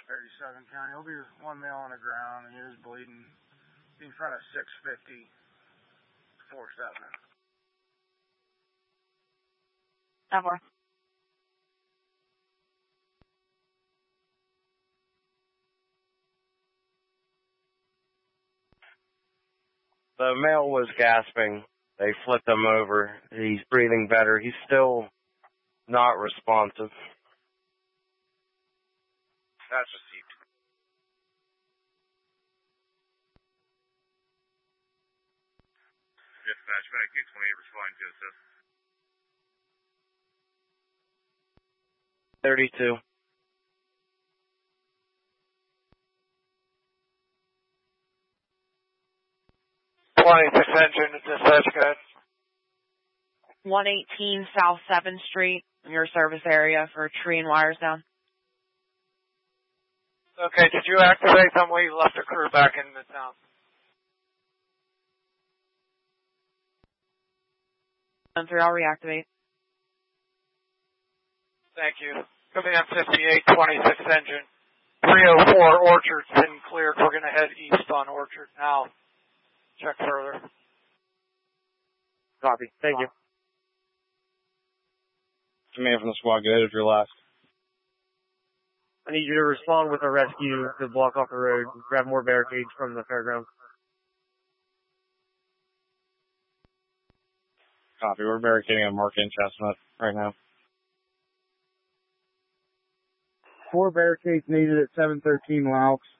37 County. He'll be 1 male on the ground, and he is bleeding. In front of 650, 47. Ever. The male was gasping. They flipped him over. He's breathing better. He's still not responsive. That's received. Dispatch, back 228, responding to assist. 32. Engine to dispatch, good. 118 South 7th Street, in your service area for tree and wires down. Okay, did you activate them? We left a crew back in the town. And 3, I'll reactivate. Thank you. Command 5826 engine. 304 Orchard's been cleared. We're going to head east on Orchard now. Check further. Copy. Thank you. Command from the squad, go ahead if you're last. I need you to respond with a rescue to block off the road. Grab more barricades from the fairgrounds. Copy. We're barricading a mark in Chestnut right now. 4 barricades needed at 713 Loucks.